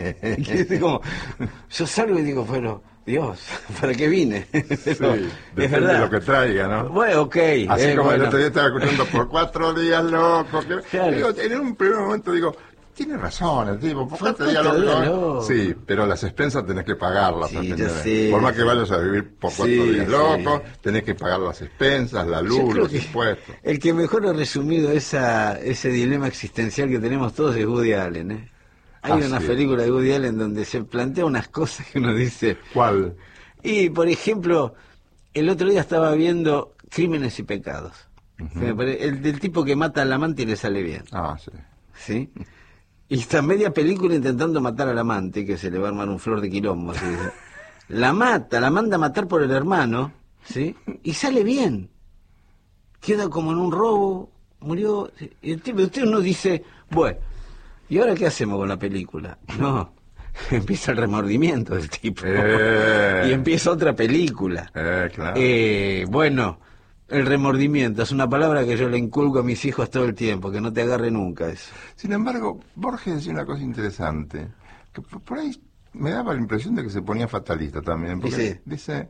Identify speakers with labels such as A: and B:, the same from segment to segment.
A: Es como, yo salgo y digo, pero Dios, ¿para qué vine? Pero,
B: Sí,
A: es
B: depende
A: verdad.
B: de lo que traiga, ¿no?
A: Bueno, ok.
B: Así como el
A: bueno.
B: otro día estaba escuchando por 4 días loco.
A: Claro.
B: Digo, en un primer momento digo, tiene razón el tipo, por
A: Fue
B: 4 días
A: 4 días
B: loco.
A: loco.
B: Sí, pero las expensas tenés que pagarlas.
A: Sí,
B: a fin
A: ya
B: de mes.
A: sé,
B: Por más que
A: sí.
B: vayas a vivir por 4
A: Sí,
B: días
A: sí.
B: locos, tenés que pagar las expensas, la
A: Yo
B: luz,
A: creo
B: los
A: que
B: impuestos.
A: el que mejor ha resumido ese dilema existencial que tenemos todos es Woody Allen, ¿eh? Hay
B: Ah,
A: una
B: sí.
A: película de Woody Allen donde se plantea unas cosas que uno dice...
B: ¿Cuál?
A: Y, por ejemplo, el otro día estaba viendo Crímenes y Pecados. Que me el del tipo que mata al amante y le sale bien.
B: Ah, sí.
A: ¿Sí? Y está media película intentando matar al amante, que se le va a armar un flor de quilombo. Así. La manda a matar por el hermano, ¿sí? Y sale bien. Queda como en un robo, murió. Y el tipo, usted no dice, bueno, ¿y ahora qué hacemos con la película? No, empieza el remordimiento del tipo. Y empieza otra película.
B: Claro.
A: Bueno, el remordimiento es una palabra que yo le inculco a mis hijos todo el tiempo, que no te agarre nunca eso.
B: Sin embargo, Borges decía una cosa interesante, que por ahí me daba la impresión de que se ponía fatalista también, porque dice,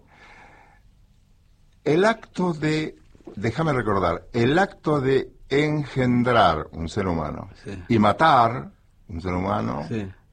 B: el acto de, déjame recordar, el acto de engendrar un ser humano y matar un ser humano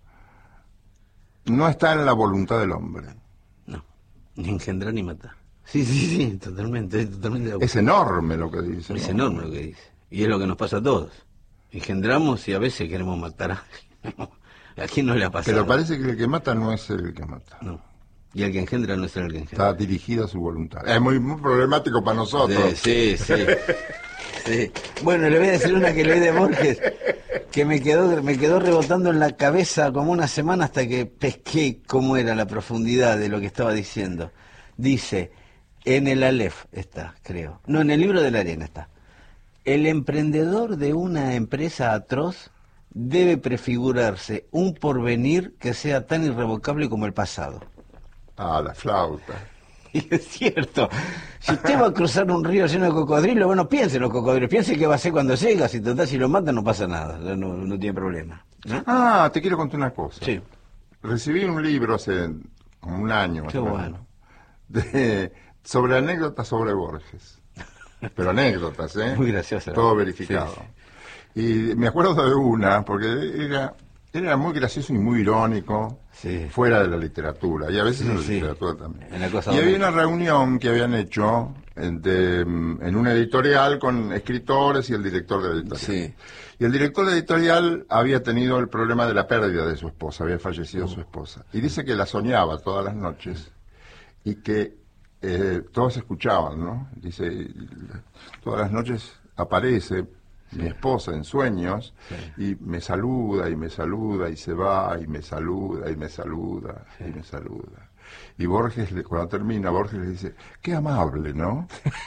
B: no está en la voluntad del hombre.
A: No, ni engendrar ni matar. Sí, totalmente de acuerdo.
B: Es enorme lo que dice.
A: Es
B: ¿no?
A: enorme lo que dice. Y es lo que nos pasa a todos. Engendramos y a veces queremos matar a alguien. ¿A quién no le ha pasado?
B: Pero parece que el que mata no es el que mata.
A: No. Y el que engendra no es el que engendra.
B: Está dirigido a su voluntad. Es muy problemático para nosotros.
A: Sí. Bueno, le voy a decir una que leí de Borges, que me quedó rebotando en la cabeza como una semana hasta que pesqué cómo era la profundidad de lo que estaba diciendo. Dice, en el Aleph está, creo. No, en el libro de la arena está. El emprendedor de una empresa atroz debe prefigurarse un porvenir que sea tan irrevocable como el pasado.
B: Ah, la flauta.
A: Y es cierto, si usted va a cruzar un río lleno de cocodrilos, bueno, piense en los cocodrilos, piense qué va a hacer cuando llega, si total si lo matan no pasa nada, no tiene problema. ¿No?
B: Ah, te quiero contar una cosa.
A: Sí.
B: Recibí un libro hace como un año.
A: Qué bueno.
B: Sobre anécdotas sobre Borges. Pero anécdotas, ¿eh?
A: Muy graciosa.
B: Todo verificado. Sí. Y me acuerdo de una, porque era muy gracioso y muy irónico, fuera de la literatura, y a veces en la literatura también. Y había una reunión que habían hecho en una editorial con escritores y el director de la editorial. Sí. Y el director de la editorial había tenido el problema de la pérdida de su esposa, había fallecido su esposa. Y dice que la soñaba todas las noches y que todos escuchaban, ¿no? Dice, todas las noches aparece mi esposa en sueños y me saluda y me saluda y se va y me saluda y me saluda y me saluda. Y Borges, cuando termina, Borges le dice, qué amable, ¿no?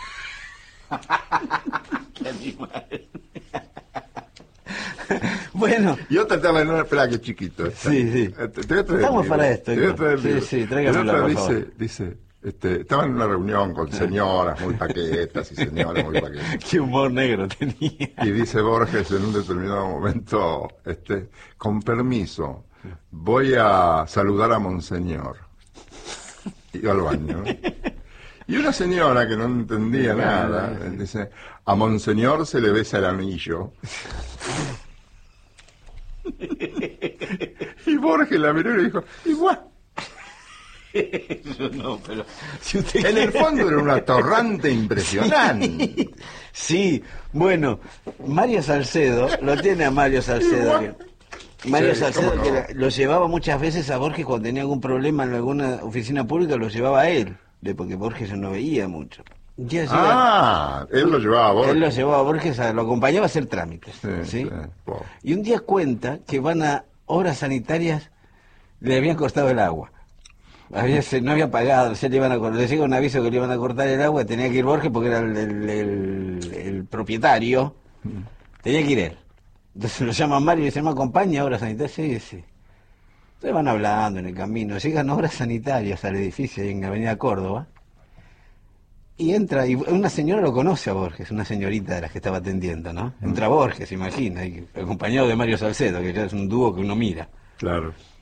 A: Qué animal. Bueno.
B: Yo trataba de no esperar que chiquito.
A: Sí. Estamos para esto. Sí, tráigamelo, por favor.
B: Dice, estaba en una reunión con señoras muy paquetas y señoras muy paquetas.
A: Qué humor negro tenía.
B: Y dice Borges en un determinado momento, con permiso, voy a saludar a Monseñor. Y al baño. Y una señora que no entendía nada, dice, a Monseñor se le besa el anillo. Y Borges la miró y le dijo, igual.
A: No, pero si usted
B: en el fondo era un atorrante impresionante.
A: Sí, bueno, Mario Salcedo, lo tiene a Mario Salcedo. Mario Salcedo, que lo llevaba muchas veces a Borges cuando tenía algún problema en alguna oficina pública, lo llevaba a él, porque Borges no veía mucho.
B: Él lo llevaba a Borges.
A: Él lo llevaba a Borges, lo acompañaba a hacer trámites. ¿Sí? Y un día cuenta que van a obras sanitarias, le habían cortado el agua. No había pagado, le llega un aviso que le iban a cortar el agua, tenía que ir Borges porque era el propietario, tenía que ir él. Entonces lo llaman Mario y dice, ¿me acompaña a obras sanitarias? Sí. Entonces van hablando en el camino, llegan obras sanitarias al edificio ahí en Avenida Córdoba, y entra, y una señora lo conoce a Borges, una señorita de las que estaba atendiendo, ¿no? Entra Borges, imagina, acompañado de Mario Salcedo, que ya es un dúo que uno mira.
B: Claro.